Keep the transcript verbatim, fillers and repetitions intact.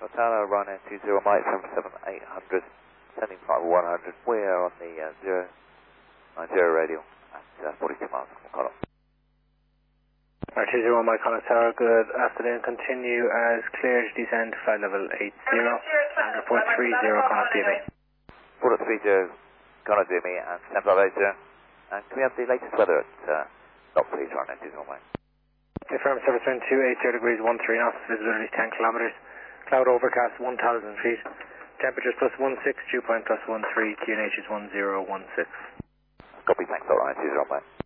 Tower, Ryanair two zero Mike, seven seven eight hundred, sending flight one hundred. We are on the uh, zero nine zero radial at uh, forty-two miles from Connaught. R two zero Mike, Connaught Tower, good afternoon. Continue as clear to descend, flight level eight zero, and report three zero Connaught D M E. Report at three zero Connaught D M E and stand by eight zero. And can we have the latest weather at uh, Knock, please, Ryanair two zero Mike? Confirm service wind two eight zero degrees one three knots, visibility ten kilometers, cloud overcast one thousand feet, temperatures plus one six, dew point plus one three, Q N H is one zero one six. Copy, thanks, Ryanair two zero Mike.